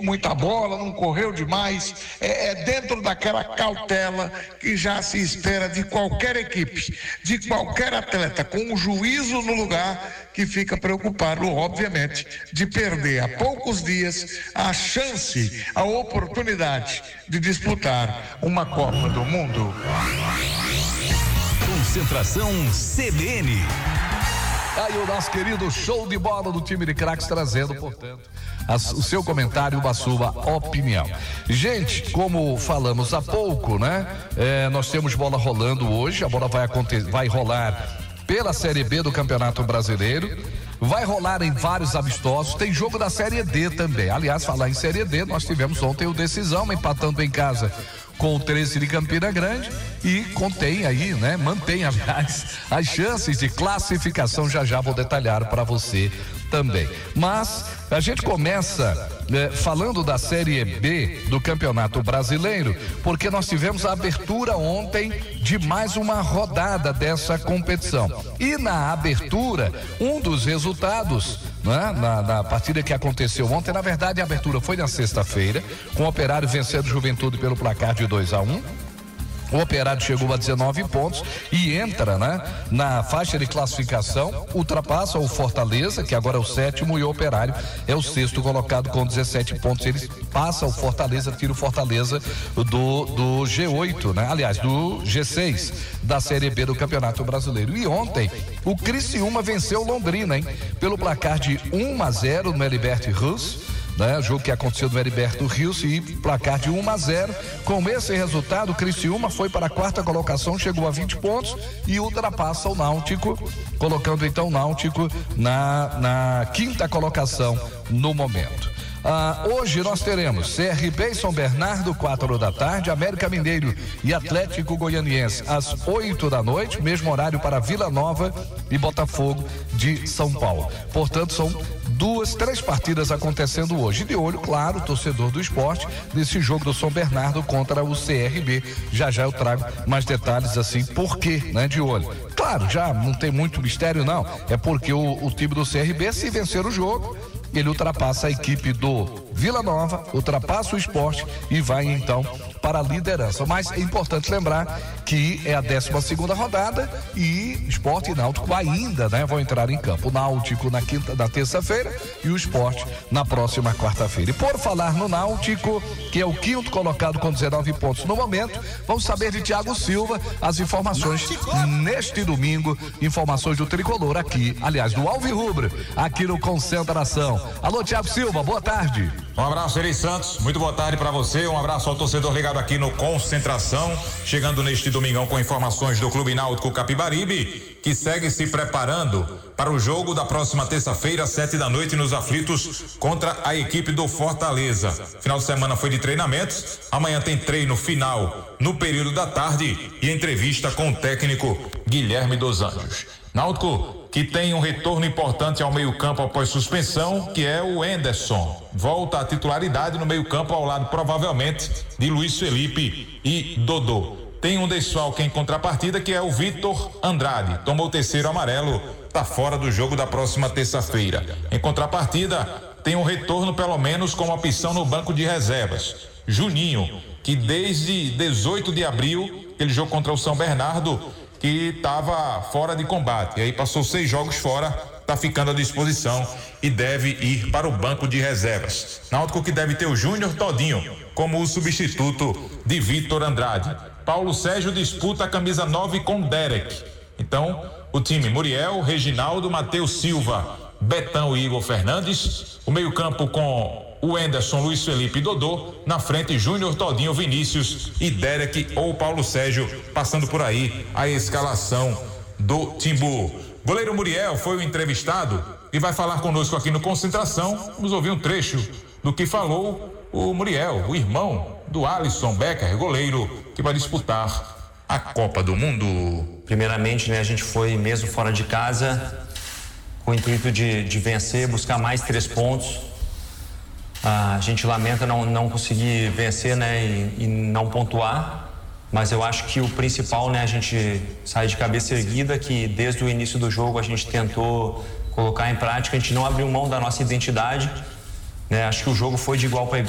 muita bola, não correu demais, é dentro daquela cautela que já se espera de qualquer equipe, de qualquer atleta, com o juízo no lugar, que fica preocupado, obviamente, de perder há poucos dias a chance, a oportunidade de disputar uma Copa do Mundo. Concentração CBN. Aí o nosso querido show de bola do time de craques trazendo, portanto, o seu comentário, a sua opinião. Gente, como falamos há pouco, né? Nós temos bola rolando hoje, a bola vai rolar pela Série B do Campeonato Brasileiro, vai rolar em vários amistosos, tem jogo da Série D também. Aliás, falar em Série D, nós tivemos ontem o Decisão, empatando em casa com o 13 de Campina Grande e mantém, aliás, as chances de classificação, já vou detalhar para você também. Mas a gente começa falando da Série B do Campeonato Brasileiro, porque nós tivemos a abertura ontem de mais uma rodada dessa competição. E na abertura, um dos resultados, né, na partida que aconteceu ontem, na verdade a abertura foi na sexta-feira, com o Operário vencendo o Juventude pelo placar de 2-1. O Operário chegou a 19 pontos e entra, né, na faixa de classificação, ultrapassa o Fortaleza, que agora é o 7º, e o Operário é o 6º colocado com 17 pontos. Ele passa o Fortaleza, tira o Fortaleza do G8, né? Aliás, do G6 da Série B do Campeonato Brasileiro. E ontem o Criciúma venceu Londrina, hein? Pelo placar de 1-0 no Heriberto Rios. Né? Jogo que aconteceu no Heriberto Rios e placar de 1-0. Com esse resultado, o Criciúma foi para a 4ª colocação, chegou a 20 pontos e ultrapassa o Náutico, colocando então o Náutico na 5ª colocação no momento. Hoje nós teremos CRB e São Bernardo, 4 da tarde, América Mineiro e Atlético Goianiense às 8 da noite, mesmo horário para Vila Nova e Botafogo de São Paulo. Portanto, são 3 partidas acontecendo hoje. De olho, claro, torcedor do esporte, nesse jogo do São Bernardo contra o CRB. Já eu trago mais detalhes assim, por quê, né, de olho. Claro, já não tem muito mistério não, é porque o time do CRB, se vencer o jogo, ele ultrapassa a equipe do Vila Nova, ultrapassa o esporte e vai então para a liderança. Mas é importante lembrar que é a 12ª rodada e Esporte e Náutico ainda, né, vão entrar em campo. O Náutico na terça-feira e o Esporte na próxima quarta-feira. E por falar no Náutico, que é o 5º colocado com 19 pontos no momento, vamos saber de Thiago Silva as informações neste domingo, informações do Tricolor aqui, aliás, do Alvirrubro, aqui no Concentração. Alô, Thiago Silva, boa tarde. Um abraço, Eri Santos, muito boa tarde para você, um abraço ao torcedor ligado aqui no Concentração, chegando neste domingão com informações do Clube Náutico Capibaribe, que segue se preparando para o jogo da próxima terça-feira, 7 da noite, nos aflitos, contra a equipe do Fortaleza. Final de semana foi de treinamentos, amanhã tem treino final no período da tarde e entrevista com o técnico Guilherme dos Anjos. Náutico que tem um retorno importante ao meio-campo após suspensão, que é o Henderson. Volta à titularidade no meio-campo ao lado, provavelmente, de Luiz Felipe e Dodô. Tem um desfalque em contrapartida, que é o Vitor Andrade. Tomou o 3º amarelo, tá fora do jogo da próxima terça-feira. Em contrapartida, tem um retorno, pelo menos, com uma opção no banco de reservas. Juninho, que desde 18 de abril, aquele jogo contra o São Bernardo, que estava fora de combate, e aí passou 6 jogos fora, está ficando à disposição e deve ir para o banco de reservas. Náutico que deve ter o Júnior Todinho como o substituto de Vitor Andrade. Paulo Sérgio disputa a camisa 9 com Derek. Então, o time Muriel, Reginaldo, Matheus Silva, Betão e Igor Fernandes, o meio-campo com o Henderson, Luiz Felipe e Dodô, na frente Júnior, Todinho, Vinícius e Derek ou Paulo Sérgio, passando por aí a escalação do Timbu. Goleiro Muriel foi o entrevistado e vai falar conosco aqui no Concentração. Vamos ouvir um trecho do que falou o Muriel, o irmão do Alisson Becker, goleiro que vai disputar a Copa do Mundo. Primeiramente, né, a gente foi mesmo fora de casa com o intuito de vencer, buscar mais 3 pontos. A gente lamenta não conseguir vencer, né, e não pontuar, mas eu acho que o principal, né, a gente sair de cabeça erguida, que desde o início do jogo a gente tentou colocar em prática, a gente não abriu mão da nossa identidade, né, acho que o jogo foi de igual para igual.